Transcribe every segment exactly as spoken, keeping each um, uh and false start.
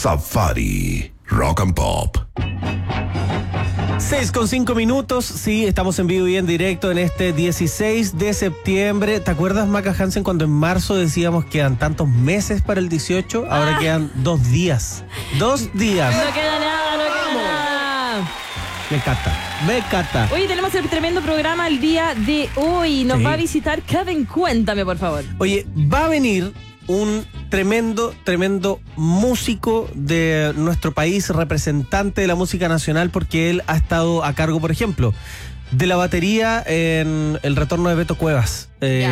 Safari Rock and Pop. seis con cinco minutos, sí, estamos en vivo y en directo en este dieciséis de septiembre. ¿Te acuerdas, Maca Hansen, cuando en marzo decíamos que quedan tantos meses para el dieciocho? Ahora ah. quedan dos días. Dos días. No queda nada, no queda nada. Me encanta, me encanta. Oye, tenemos el tremendo programa el día de hoy. Nos sí. va a visitar Kevin, cuéntame, por favor. Oye, va a venir un tremendo, tremendo músico de nuestro país, representante de la música nacional, porque él ha estado a cargo, por ejemplo, de la batería en el retorno de Beto Cuevas.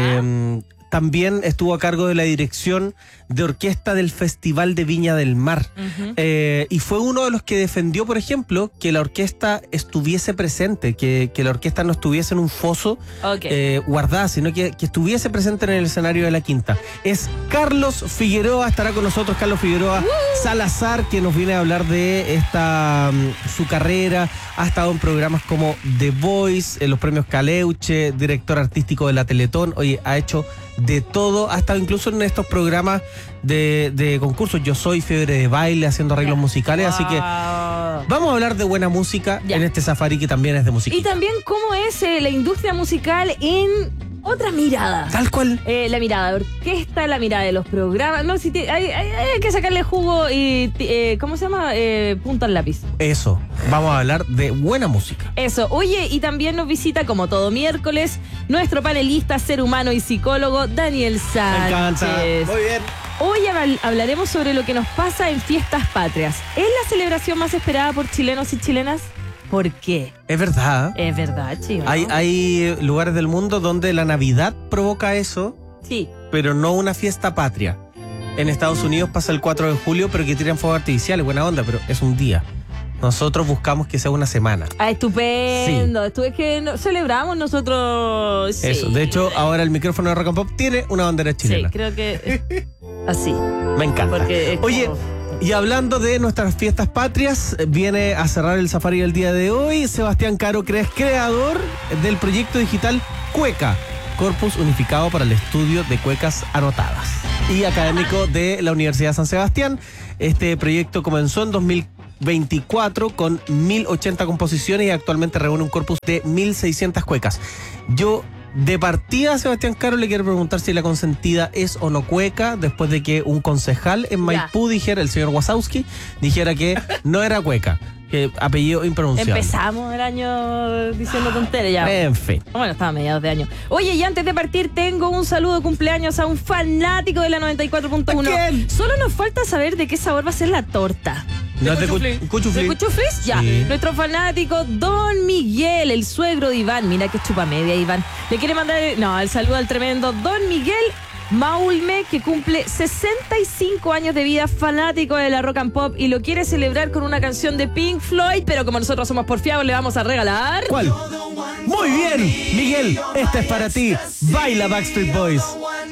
Eh, también estuvo a cargo de la dirección de orquesta del Festival de Viña del Mar. Uh-huh. Eh, y fue uno de los que defendió, por ejemplo, que la orquesta estuviese presente, que, que la orquesta no estuviese en un foso okay. eh, guardada, sino que, que estuviese presente en el escenario de la Quinta. Es Carlos Figueroa, estará con nosotros Carlos Figueroa uh-huh. Salazar, que nos viene a hablar de esta um, su carrera. Ha estado en programas como The Voice, en los premios Caleuche, director artístico de la Teletón. Oye, ha hecho de todo, ha estado incluso en estos programas de, de concursos. Yo soy Fiebre de Baile, haciendo arreglos yeah. musicales, wow. así que vamos a hablar de buena música yeah. en este safari que también es de música. Y también cómo es eh, la industria musical en otra mirada. Tal cual. Eh, la mirada de orquesta, la mirada de los programas. No, si te, hay, hay, hay que sacarle jugo y, eh, ¿cómo se llama? Eh, punta al lápiz. Eso, vamos a hablar de buena música. Eso, oye, y también nos visita, como todo miércoles, nuestro panelista, ser humano y psicólogo, Daniel Sánchez. Me encanta. Muy bien. Hoy hablaremos sobre lo que nos pasa en fiestas patrias. ¿Es la celebración más esperada por chilenos y chilenas? ¿Por qué? Es verdad. Es verdad, chico. Hay, hay lugares del mundo donde la Navidad provoca eso, sí, pero no una fiesta patria. En Estados Unidos pasa el cuatro de julio, pero que tiran fuegos artificiales, buena onda, pero es un día. Nosotros buscamos que sea una semana. Ah, estupendo. Sí. Es que no, celebramos nosotros. Sí. Eso. De hecho, ahora el micrófono de Rock and Pop tiene una bandera chilena. Sí, creo que así. Me encanta. Porque Oye, como... y hablando de nuestras fiestas patrias, viene a cerrar el safari el día de hoy Sebastián Caro, que es creador del proyecto digital Cueca, Corpus Unificado para el Estudio de Cuecas Anotadas, y académico de la Universidad de San Sebastián. Este proyecto comenzó en dos mil veinticuatro con mil ochenta composiciones y actualmente reúne un corpus de mil seiscientas cuecas. Yo, de partida, a Sebastián Caro le quiero preguntar si la consentida es o no cueca, después de que un concejal en Maipú yeah. dijera, el señor Wasowski, dijera que no era cueca, que apellido impronunciable. Empezamos el año diciendo tonterías ya. En fin. Bueno, estaba a mediados de año. Oye, y antes de partir tengo un saludo de cumpleaños a un fanático de la noventa y cuatro punto uno. Solo nos falta saber de qué sabor va a ser la torta. ¿De, ¿De cuchuflis? ¿De cuchuflis? Ya. Sí. Nuestro fanático Don Miguel, el suegro de Iván. Mira que chupa media, Iván. Le quiere mandar el, no, el saludo al tremendo Don Miguel Maulme, que cumple sesenta y cinco años de vida, fanático de la rock and pop, y lo quiere celebrar con una canción de Pink Floyd, pero como nosotros somos porfiados, le vamos a regalar... ¿Cuál? Muy bien, Miguel, esta es para ti. Baila Backstreet Boys.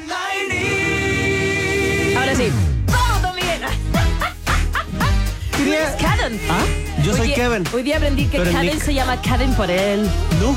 Ahora sí. ¡Vamos, Don Miguel! ¿Quería... Kevin. ¿Ah? Yo soy hoy Kevin. Hoy día aprendí que Kevin se llama Kevin por él. No.